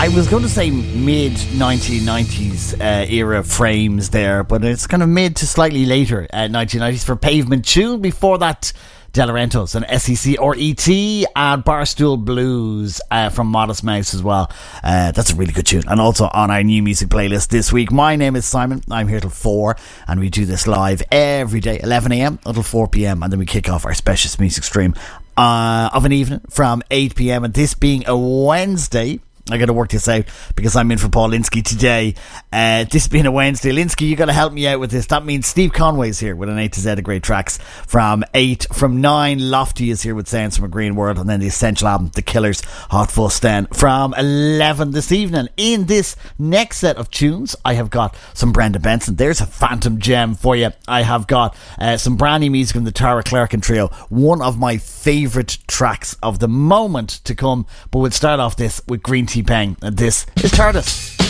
I was going to say mid 1990s era frames there, but it's kind of mid to slightly later 1990s for Pavement Tune. Before that, De Laurentiis and SEC or E.T. and Barstool Blues from Modest Mouse as well. That's a really good tune, and also on our new music playlist this week. My name is Simon. I'm here till 4, and we do this live every day, 11am until 4pm, and then we kick off our specialist music stream of an evening from 8pm, and this being a Wednesday, I got to work this out because I'm in for Paul Linsky today. This being a Wednesday, Linsky, you got to help me out with this. That means Steve Conway's here with an A to Z of great tracks from 8. From 9, Lofty is here with Sounds from a Green World, and then the Essential album, The Killers, Hot Fuss then from 11 this evening. In this next set of tunes, I have got some Brendan Benson. There's a phantom gem for you. I have got some brand new music from the Tara Clarkin Trio, one of my favourite tracks of the moment to come. But we'll start off this with Green Tea Peng, and this is TARDIS.